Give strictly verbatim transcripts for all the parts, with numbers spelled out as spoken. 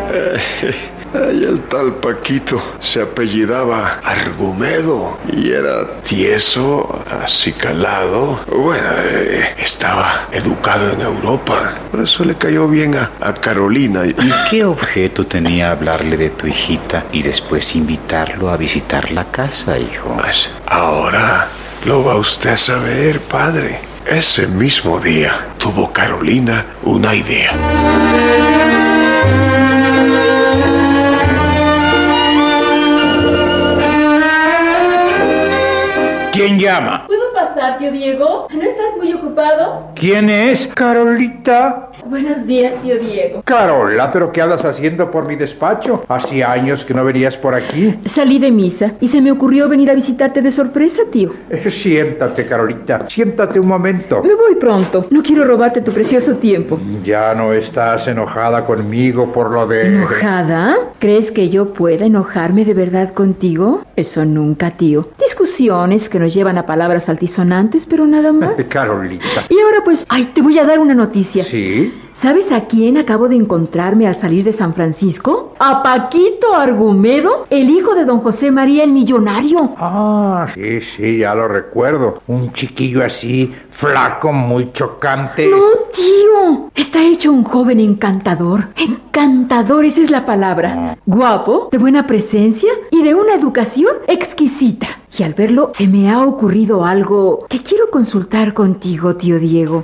Eh, ay, el tal Paquito se apellidaba Argumedo y era tieso, acicalado. Bueno, eh, estaba educado en Europa. Por eso le cayó bien a, a Carolina. ¿Y qué objeto tenía hablarle de tu hijita y después invitarlo a visitar la casa, hijo? Pues ahora lo va usted a saber, padre. Ese mismo día tuvo Carolina una idea. ¿Quién llama? ¿Puedo pasar, tío Diego? ¿No estás muy ocupado? ¿Quién es? Carolita. Buenos días, tío Diego. Carola, ¿pero qué andas haciendo por mi despacho? Hacía años que no venías por aquí. Salí de misa y se me ocurrió venir a visitarte de sorpresa, tío. Eh, siéntate, Carolita. Siéntate un momento. Me voy pronto. No quiero robarte tu precioso tiempo. ¿Ya no estás enojada conmigo por lo de... ¿Enojada? ¿Crees que yo pueda enojarme de verdad contigo? Eso nunca, tío. Discusiones que nos llevan a palabras altisonantes, pero nada más. Carolita. Y ahora pues, ay, te voy a dar una noticia. ¿Sí? ¿Sabes a quién acabo de encontrarme al salir de San Francisco? A Paquito Argumedo, el hijo de don José María el millonario. Ah, sí, sí, ya lo recuerdo. Un chiquillo así, flaco, muy chocante. No, tío. Está hecho un joven encantador. Encantador, esa es la palabra. Guapo, de buena presencia y de una educación exquisita. Y al verlo, se me ha ocurrido algo que quiero consultar contigo, tío Diego.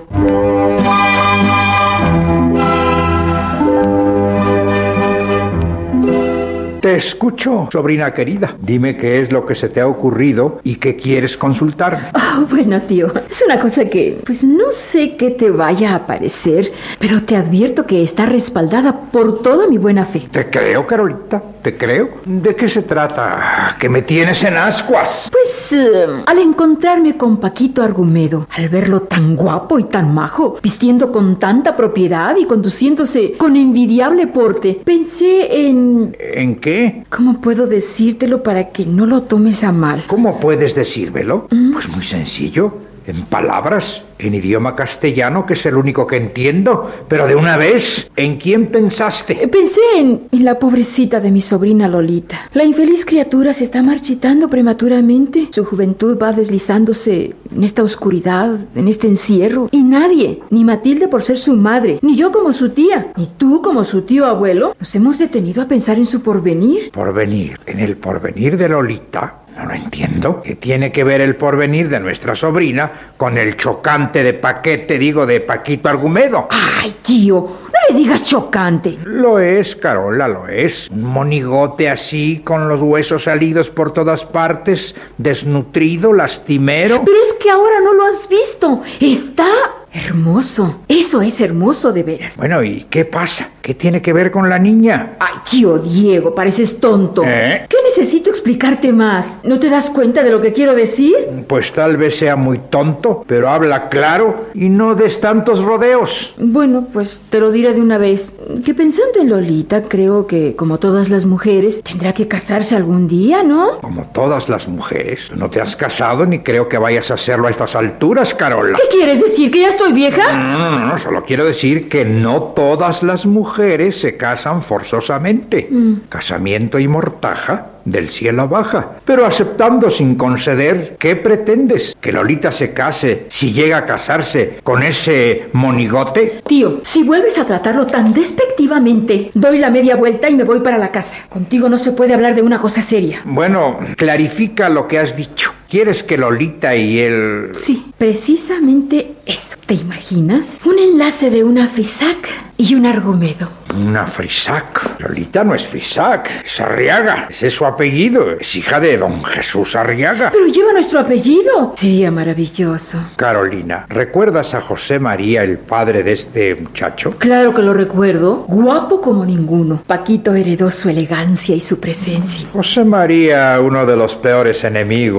Te escucho, sobrina querida. Dime qué es lo que se te ha ocurrido y qué quieres consultar. Oh, bueno, tío, es una cosa que, pues no sé qué te vaya a parecer, pero te advierto que está respaldada por toda mi buena fe. Te creo, Carolita, te creo. ¿De qué se trata? ¿Que me tienes en ascuas? Pues, eh, al encontrarme con Paquito Argumedo, al verlo tan guapo y tan majo, vistiendo con tanta propiedad y conduciéndose con envidiable porte, pensé en... ¿En qué? ¿Cómo puedo decírtelo para que no lo tomes a mal? ¿Cómo puedes decírmelo? ¿Mm? Pues muy sencillo, en palabras, en idioma castellano, que es el único que entiendo. Pero de una vez, ¿en quién pensaste? Pensé en, en la pobrecita de mi sobrina Lolita. La infeliz criatura se está marchitando prematuramente. Su juventud va deslizándose en esta oscuridad, en este encierro. Y nadie, ni Matilde por ser su madre, ni yo como su tía, ni tú como su tío abuelo, nos hemos detenido a pensar en su porvenir. ¿Porvenir? ¿En el porvenir de Lolita? No lo entiendo. ¿Qué tiene que ver el porvenir de nuestra sobrina con el chocante de paquete, digo, de Paquito Argumedo? ¡Ay, tío! No le digas chocante. Lo es, Carola, lo es. Un monigote así, con los huesos salidos por todas partes, desnutrido, lastimero. Pero es que ahora no lo has visto. Está... hermoso. Eso es hermoso de veras. Bueno, ¿y qué pasa? ¿Qué tiene que ver con la niña? Ay, tío Diego, pareces tonto. ¿Eh? ¿Qué necesito explicarte más? ¿No te das cuenta de lo que quiero decir? Pues tal vez sea muy tonto, pero habla claro y no des tantos rodeos. Bueno, pues te lo diré de una vez. Que pensando en Lolita, creo que, como todas las mujeres, tendrá que casarse algún día, ¿no? Como todas las mujeres. No te has casado ni creo que vayas a hacerlo a estas alturas, Carola. ¿Qué quieres decir? ¿Que ya estoy vieja? No, no, no, solo quiero decir que no todas las mujeres se casan forzosamente. Mm. Casamiento y mortaja del cielo baja. Pero aceptando sin conceder, ¿qué pretendes? ¿Que Lolita se case, si llega a casarse, con ese monigote? Tío, si vuelves a tratarlo tan despectivamente, doy la media vuelta y me voy para la casa. Contigo no se puede hablar de una cosa seria. Bueno, clarifica lo que has dicho. ¿Quieres que Lolita y él...? Sí, precisamente eso. ¿Te imaginas? Un enlace de una Frisac y un Argumedo. Una Frisac. Lolita no es Frisac, es Arriaga. Ese es su apellido. Es hija de don Jesús Arriaga. Pero lleva nuestro apellido. Sería maravilloso. Carolina, ¿recuerdas a José María, el padre de este muchacho? Claro que lo recuerdo. Guapo como ninguno. Paquito heredó su elegancia y su presencia. José María, uno de los peores enemigos de mi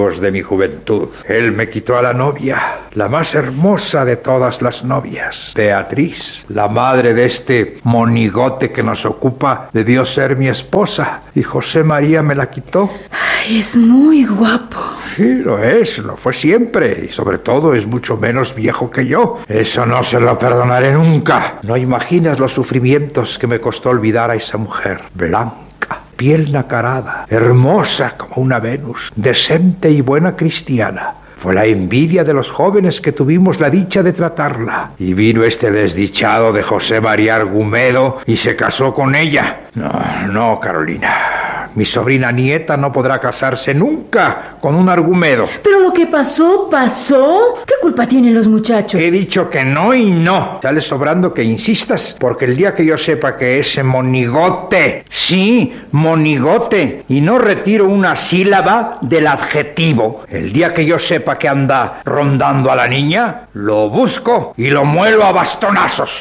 juventud. Él me quitó a la novia, la más hermosa de todas las novias, Beatriz. La madre de este monigote que nos ocupa debió ser mi esposa, y José María me la quitó. Ay, es muy guapo. Sí, lo es, lo fue siempre, y sobre todo es mucho menos viejo que yo. Eso no se lo perdonaré nunca. No imaginas los sufrimientos que me costó olvidar a esa mujer blanca, piel nacarada, hermosa como una Venus, decente y buena cristiana. Fue la envidia de los jóvenes que tuvimos la dicha de tratarla. Y vino este desdichado de José María Argumedo y se casó con ella. No, no, Carolina. Mi sobrina nieta no podrá casarse nunca con un Argumedo. Pero lo que pasó, pasó. ¿Qué culpa tienen los muchachos? He dicho que no y no. Sale sobrando que insistas, porque el día que yo sepa que ese monigote, sí, monigote, y no retiro una sílaba del adjetivo, el día que yo sepa que anda rondando a la niña, lo busco y lo muelo a bastonazos.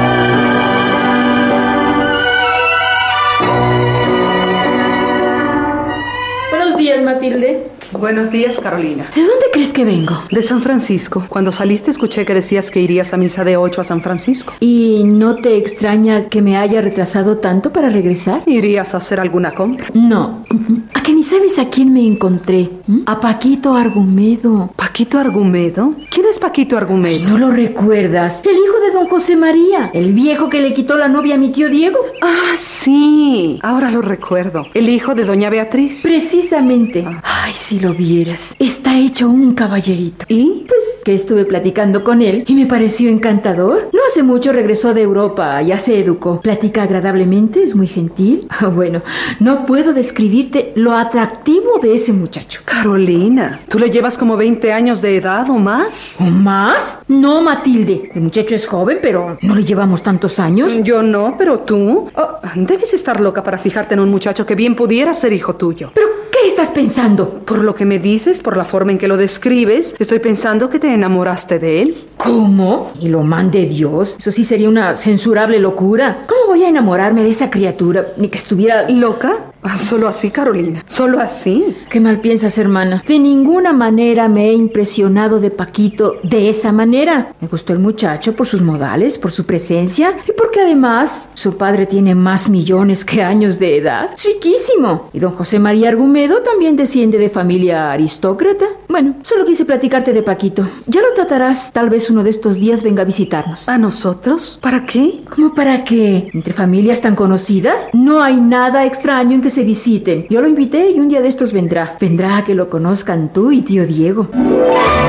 Buenos días, Matilde. Buenos días, Carolina. ¿De dónde crees que vengo? De San Francisco. Cuando saliste escuché que decías que irías a misa de ocho a San Francisco. ¿Y no te extraña que me haya retrasado tanto para regresar? ¿Irías a hacer alguna compra? No. ¿A que ni sabes a quién me encontré? A Paquito Argumedo. ¿Paquito Argumedo? ¿Quién es Paquito Argumedo? ¿No lo recuerdas? El hijo de don José María, el viejo que le quitó la novia a mi tío Diego. Ah, sí. Ahora lo recuerdo. El hijo de doña Beatriz. Precisamente. Ay, si lo vieras. Está hecho un caballerito. ¿Y? Pues que estuve platicando con él y me pareció encantador. No hace mucho regresó de Europa, ya se educó. Platica agradablemente, es muy gentil. Ah, bueno, no puedo describirte lo atractivo de ese muchacho. Carolina, ¿tú le llevas como veinte años de edad o más? ¿O más? No, Matilde. El muchacho es joven, pero no le llevamos tantos años. Yo no, pero tú. Oh, debes estar loca para fijarte en un muchacho que bien pudiera ser hijo tuyo. ¿Pero qué estás pensando? Por lo que me dices, por la forma en que lo describes, estoy pensando que te enamoraste de él. ¿Cómo? ¿Y lo mande Dios? Eso sí sería una censurable locura. ¿Cómo voy a enamorarme de esa criatura? Ni que estuviera... ¿Loca? Solo así, Carolina. Solo así. ¿Qué mal piensas, hermana? De ninguna manera me he impresionado de Paquito de esa manera. Me gustó el muchacho por sus modales, por su presencia y porque además su padre tiene más millones que años de edad. Es riquísimo. Y don José María Argumedo también desciende de familia aristócrata. Bueno, solo quise platicarte de Paquito. Ya lo tratarás. Tal vez uno de estos días venga a visitarnos. ¿A nosotros? ¿Para qué? ¿Cómo para qué? Entre familias tan conocidas no hay nada extraño en que se visiten. Yo lo invité y un día de estos vendrá. Vendrá a que lo conozcan tú y tío Diego.